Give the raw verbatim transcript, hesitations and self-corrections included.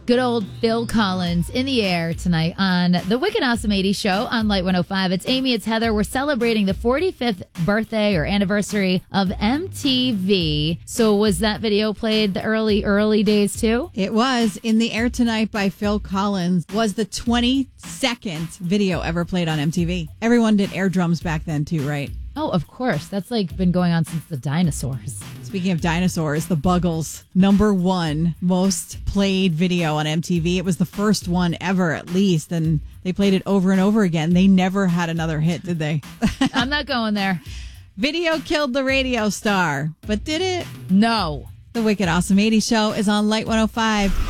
Good old Phil Collins in the air tonight on the Wicked Awesome eighties show on Light one oh five. It's Amy, it's Heather. We're celebrating the forty-fifth birthday or anniversary of M T V. So was that video played the early, early days too? It was. In the Air Tonight by Phil Collins was the twenty-second video ever played on M T V. Everyone did air drums back then too, right? Oh, of course. That's like been going on since the dinosaurs. Speaking of dinosaurs, the Buggles, number one most played video on M T V. It was the first one ever, at least, and they played it over and over again. They never had another hit, did they? I'm not going there. Video killed the radio star, but did it? No. The Wicked Awesome eighties show is on Light one oh five.